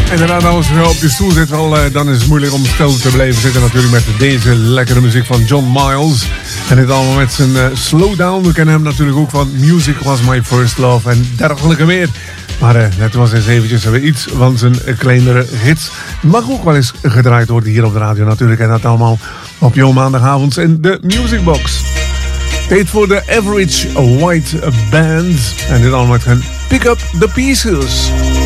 Inderdaad, als je op je stoel zit, dan is het moeilijk om stil te blijven zitten natuurlijk met deze lekkere muziek van John Miles. En dit allemaal met zijn Slow Down. We kennen hem natuurlijk ook van Music Was My First Love en dergelijke meer. Maar net was eens eventjes weer iets van zijn kleinere hits. Mag ook wel eens gedraaid worden hier op de radio natuurlijk. En dat allemaal op jouw maandagavonds in de Music Box. Tijd voor de Average White Band. En dit allemaal met hun Pick Up The Pieces.